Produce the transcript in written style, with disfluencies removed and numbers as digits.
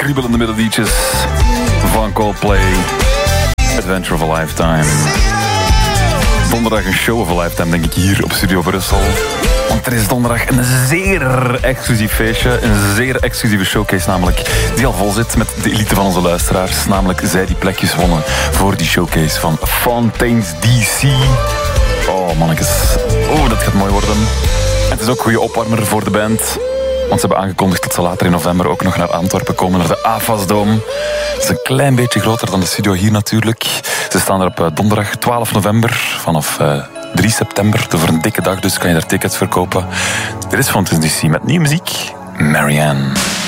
kriebelende melodietjes van Coldplay. Adventure of a Lifetime. Donderdag een show of a lifetime, denk ik, hier op Studio Brussel. Want er is donderdag een zeer exclusief feestje. Een zeer exclusieve showcase namelijk. Die al vol zit met de elite van onze luisteraars. Namelijk zij die plekjes wonnen voor die showcase van Fountains DC. Oh mannetjes. Oh, dat gaat mooi worden. En het is ook een goede opwarmer voor de band. Want ze hebben aangekondigd dat ze later in november ook nog naar Antwerpen komen, naar de AFAS-dome. Het is een klein beetje groter dan de studio hier natuurlijk. Ze staan er op donderdag 12 november vanaf 3 september. Voor een dikke dag, dus kan je daar tickets verkopen. Er is Fountains DC met nieuwe muziek. Marianne.